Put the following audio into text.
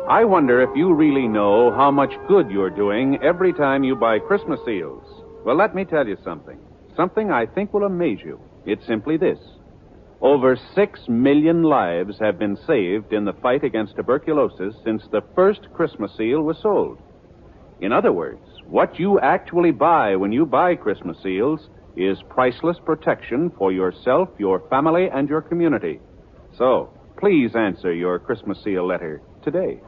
I wonder if you really know how much good you're doing every time you buy Christmas seals. Well, let me tell you something. Something I think will amaze you. It's simply this. Over 6 million lives have been saved in the fight against tuberculosis since the first Christmas seal was sold. In other words, what you actually buy when you buy Christmas seals is priceless protection for yourself, your family, and your community. So, please answer your Christmas seal letter today.